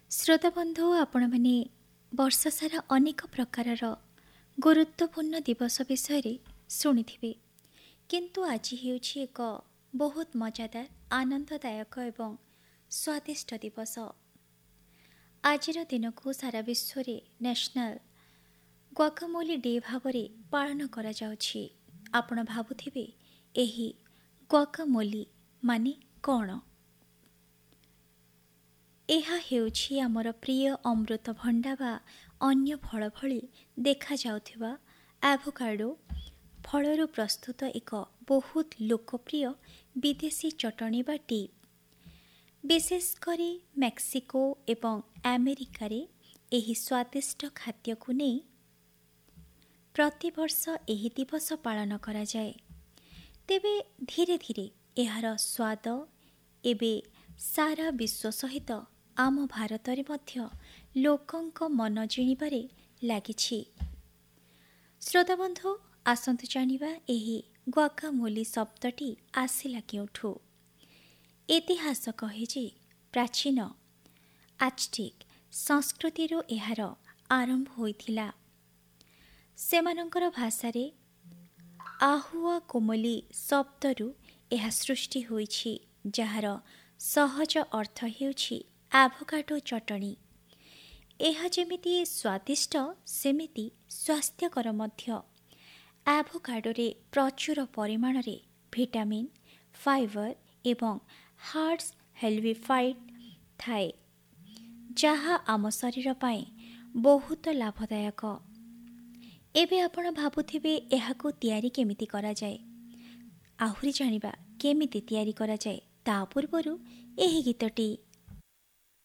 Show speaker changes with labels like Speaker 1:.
Speaker 1: ଶ୍ରୋତାବନ୍ଧୁ, ଆପଣମାନେ ବର୍ଷ ସାରା ଅନେକ ପ୍ରକାରର ଗୁରୁତ୍ୱପୂର୍ଣ୍ଣ ଦିବସ ବିଷୟରେ ଶୁଣିଥିବେ, କିନ୍ତୁ ଆଜି ହେଉଛି ଏକ ବହୁତ ମଜାଦାର, ଆନନ୍ଦଦାୟକ ଏବଂ ସ୍ୱାଦିଷ୍ଟ ଦିବସ। ଆଜିର ଦିନକୁ ସାରା ବିଶ୍ୱରେ ନ୍ୟାସନାଲ ଗ୍ୱାକାମୋଲି ଡେ ଭାବରେ ପାଳନ କରାଯାଉଛି। ଆପଣ ଭାବୁଥିବେ ଏହି ଗ୍ୱାକାମୋଲି ମାନେ କ'ଣ? ଏହା ହେଉଛି ଆମର ପ୍ରିୟ ଅମୃତଭଣ୍ଡା ବା ଅନ୍ୟ ଫଳ ଭଳି ଦେଖାଯାଉଥିବା ଆଭୋକାଡୋ ଫଳରୁ ପ୍ରସ୍ତୁତ ଏକ ବହୁତ ଲୋକପ୍ରିୟ ବିଦେଶୀ ଚଟଣି ବା ଟିପ୍। ବିଶେଷ କରି ମେକ୍ସିକୋ ଏବଂ ଆମେରିକାରେ ଏହି ସ୍ୱାଦିଷ୍ଟ ଖାଦ୍ୟକୁ ନେଇ ପ୍ରତିବର୍ଷ ଏହି ଦିବସ ପାଳନ କରାଯାଏ। ତେବେ ଧୀରେ ଧୀରେ ଏହାର ସ୍ୱାଦ ଏବେ ସାରା ବିଶ୍ୱ ସହିତ ଆମ ଭାରତରେ ମଧ୍ୟ ଲୋକଙ୍କ ମନ ଜିଣିବାରେ ଲାଗିଛି। ଶ୍ରୋତାବନ୍ଧୁ, ଆସନ୍ତୁ ଜାଣିବା ଏହି ଗ୍ୱାକାମୋଲି ଶବ୍ଦଟି ଆସିଲା କେଉଁଠୁ। ଇତିହାସ କହେ ଯେ ପ୍ରାଚୀନ ଆଜଟେକ୍ ସଂସ୍କୃତିରୁ ଏହାର ଆରମ୍ଭ ହୋଇଥିଲା। ସେମାନଙ୍କର ଭାଷାରେ ଆହୁଆ କୋମୋଲି ଶବ୍ଦରୁ ଏହା ସୃଷ୍ଟି ହୋଇଛି, ଯାହାର ସହଜ ଅର୍ଥ ହେଉଛି ଆଭୋକାଡୋ ଚଟଣି। ଏହା ଯେମିତି ସ୍ୱାଦିଷ୍ଟ ସେମିତି ସ୍ୱାସ୍ଥ୍ୟକର ମଧ୍ୟ। ଆଭୋକାଡୋରେ ପ୍ରଚୁର ପରିମାଣରେ ଭିଟାମିନ୍, ଫାଇବର ଏବଂ ହାର୍ଟସ୍ ହେଲ୍ବିଫାଇଡ୍ ଥାଏ, ଯାହା ଆମ ଶରୀର ପାଇଁ ବହୁତ ଲାଭଦାୟକ। ଏବେ ଆପଣ ଭାବୁଥିବେ ଏହାକୁ ତିଆରି କେମିତି କରାଯାଏ। ଆହୁରି ଜାଣିବା କେମିତି ତିଆରି କରାଯାଏ ତା ପୂର୍ବରୁ ଏହି ଗୀତଟି